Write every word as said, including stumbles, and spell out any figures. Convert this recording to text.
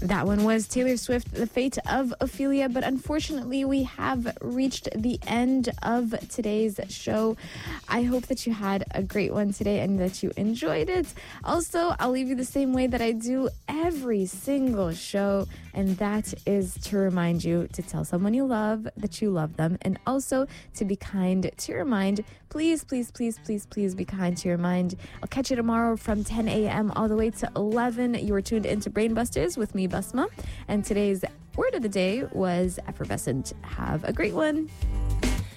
That one was Taylor Swift, The Fate of Ophelia. But unfortunately, we have reached the end of today's show. I hope that you had a great one today and that you enjoyed it. Also, I'll leave you the same way that I do every single show, and that is to remind you to tell someone you love that you love them, and also to be kind to your mind. Please, please, please, please, please be kind to your mind. I'll catch you tomorrow from ten a.m. all the way to eleven. You are tuned into Brainbusters with me, Basma. And today's word of the day was effervescent. Have a great one.